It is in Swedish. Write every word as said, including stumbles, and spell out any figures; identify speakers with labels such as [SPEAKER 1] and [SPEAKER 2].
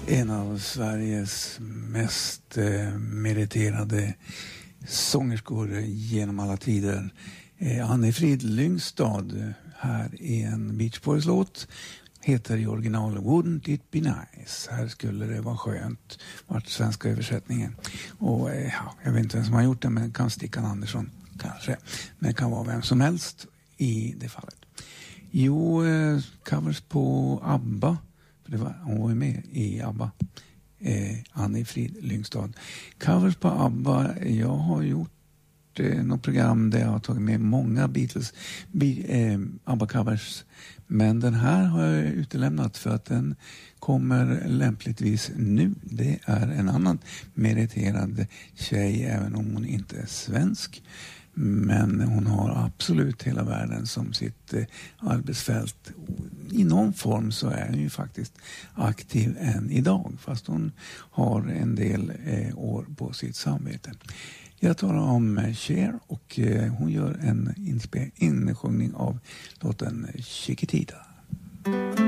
[SPEAKER 1] En av Sveriges mest eh, meriterade sångerskor genom alla tider. Eh, Anni-Frid Lyngstad här i en Beach Boys-låt. Heter i original Wouldn't it be nice? Här skulle det vara skönt. Vart svenska översättningen. Och eh, ja, jag vet inte vem som har gjort det, men kan Stickan Andersson kanske. Men det kan vara vem som helst i det fallet. Jo, eh, covers på ABBA. För det var, hon var ju med i ABBA. Eh, Anni-Frid Lyngstad. Covers på ABBA. Jag har gjort eh, något program där jag har tagit med många Beatles bi, eh, ABBA-covers. Men den här har jag utelämnat för att den kommer lämpligtvis nu. Det är en annan meriterad tjej, även om hon inte är svensk. Men hon har absolut hela världen som sitt eh, arbetsfält. I någon form så är hon ju faktiskt aktiv än idag. Fast hon har en del eh, år på sitt samvete. Jag talar om Cher och eh, hon gör en inspe- insjungning av låten Chiquitita.